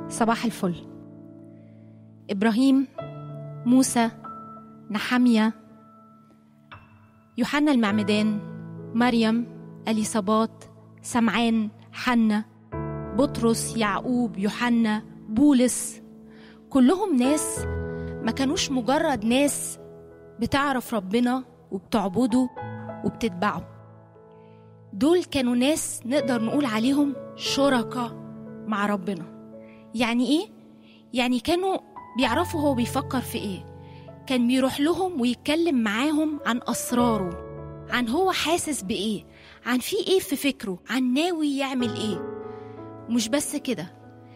صباح الفل. إبراهيم، موسى، نحمية، يوحنا المعمدان، مريم، اليصابات، سمعان، حنة، بطرس، يعقوب، يوحنا، بولس، كلهم ناس ما كانوش مجرد ناس بتعرف ربنا وبتعبده وبتتبعه. دول كانوا ناس نقدر نقول عليهم شركاء مع ربنا. يعني ايه؟ يعني كانوا بيعرفوا هو بيفكر في ايه، كان بيروح لهم ويتكلم معاهم عن أسراره، عن هو حاسس بايه، عن في ايه في فكره، عن ناوي يعمل ايه. مش بس كده،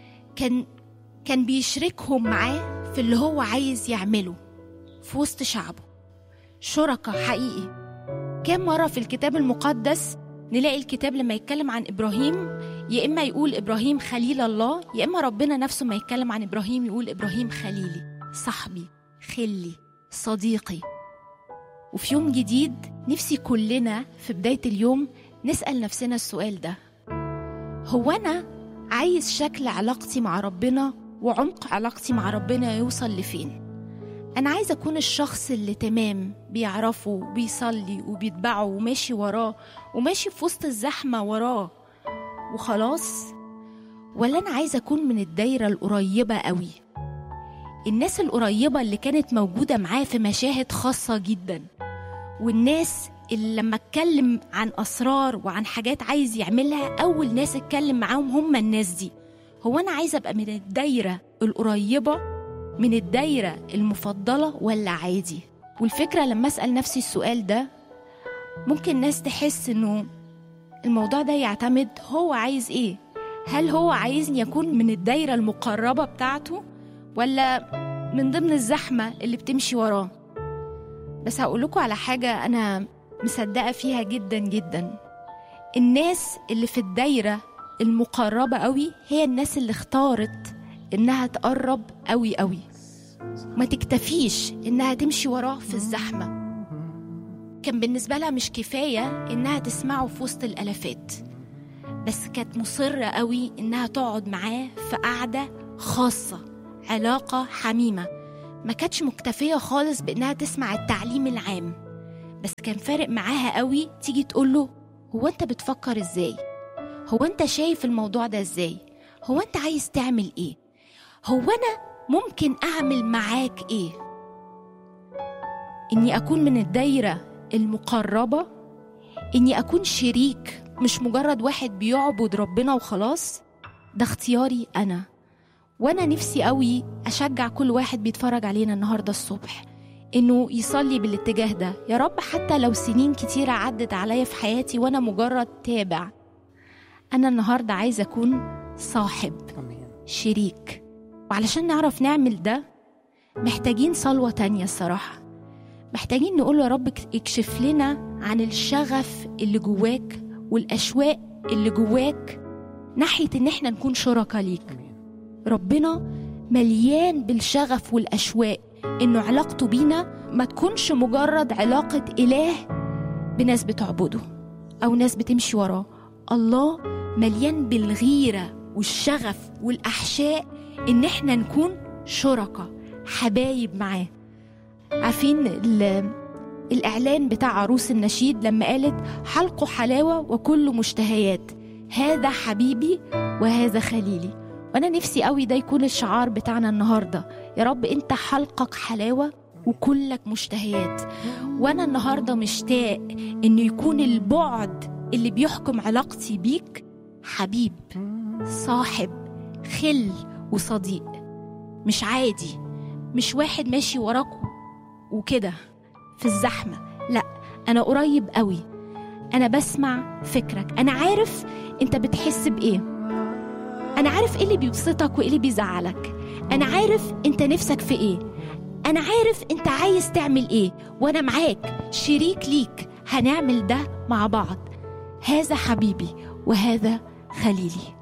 كان بيشركهم معاه في اللي هو عايز يعمله في وسط شعبه. شركاء حقيقي. كم مرة في الكتاب المقدس نلاقي الكتاب لما يتكلم عن إبراهيم يا إما يقول إبراهيم خليل الله، يا إما ربنا نفسه ما يتكلم عن إبراهيم يقول إبراهيم خليلي، صاحبي، خلي، صديقي. وفي يوم جديد نفسي كلنا في بداية اليوم نسأل نفسنا السؤال ده: هو أنا عايز شكل علاقتي مع ربنا وعمق علاقتي مع ربنا يوصل لفين؟ أنا عايز أكون الشخص اللي تمام بيعرفه وبيصلي وبيتبعه وماشي وراه وماشي في وسط الزحمة وراه وخلاص؟ ولا أنا عايز أكون من الدايرة القريبة قوي، الناس القريبة اللي كانت موجودة معاه في مشاهد خاصة جدا، والناس اللي لما اتكلم عن أسرار وعن حاجات عايز يعملها أول ناس اتكلم معاهم هم الناس دي؟ هو أنا عايز أبقى من الدايرة القريبة، من الدايرة المفضلة، ولا عادي؟ والفكرة لما أسأل نفسي السؤال ده ممكن ناس تحس إنه الموضوع ده يعتمد هو عايز إيه. هل هو عايزني أكون من الدايرة المقربة بتاعته ولا من ضمن الزحمة اللي بتمشي وراه؟ بس هقول لكم على حاجة أنا مصدقة فيها جدا جدا: الناس اللي في الدايرة المقربة قوي هي الناس اللي اختارت إنها تقرب قوي قوي، ما تكتفيش إنها تمشي وراه في الزحمة. كان بالنسبة لها مش كفاية إنها تسمعه في وسط الألفات، بس كانت مصرة قوي إنها تقعد معاه في قعدة خاصة، علاقة حميمة. ما كانتش مكتفية خالص بإنها تسمع التعليم العام، بس كان فارق معاها قوي تيجي تقوله: هو أنت بتفكر إزاي؟ هو أنت شايف الموضوع ده إزاي؟ هو أنت عايز تعمل إيه؟ هو أنا ممكن أعمل معاك إيه؟ إني أكون من الدايرة المقربة، إني أكون شريك، مش مجرد واحد بيعبد ربنا وخلاص. ده اختياري أنا. وأنا نفسي قوي أشجع كل واحد بيتفرج علينا النهاردة الصبح إنه يصلي بالاتجاه ده. يا رب، حتى لو سنين كتيرة عدت عليا في حياتي وأنا مجرد تابع، أنا النهاردة عايز أكون صاحب، شريك. وعلشان نعرف نعمل ده محتاجين صلوة تانية الصراحة. محتاجين نقول: يا رب اكشف لنا عن الشغف اللي جواك والأشواق اللي جواك ناحية إن احنا نكون شركاء ليك. ربنا مليان بالشغف والأشواق إنه علاقته بينا ما تكونش مجرد علاقة إله بناس بتعبده أو ناس بتمشي وراه. الله مليان بالغيرة والشغف والأحشاء إن احنا نكون شركاء، حبايب معاه. عارفين الإعلان بتاع عروس النشيد لما قالت: حلقه حلاوة وكل مشتهيات، هذا حبيبي وهذا خليلي. وأنا نفسي قوي ده يكون الشعار بتاعنا النهاردة. يا رب أنت حلقك حلاوة وكلك مشتهيات. وأنا النهاردة مشتاق إنه يكون البعد اللي بيحكم علاقتي بيك حبيب، صاحب، خل وصديق. مش عادي، مش واحد ماشي وراك وكده في الزحمة، لا، أنا قريب قوي، أنا بسمع فكرك، أنا عارف أنت بتحس بإيه، أنا عارف إيه اللي بيبسطك وإيه اللي بيزعلك، أنا عارف أنت نفسك في إيه، أنا عارف أنت عايز تعمل إيه، وأنا معاك، شريك ليك، هنعمل ده مع بعض. هذا حبيبي وهذا خليلي.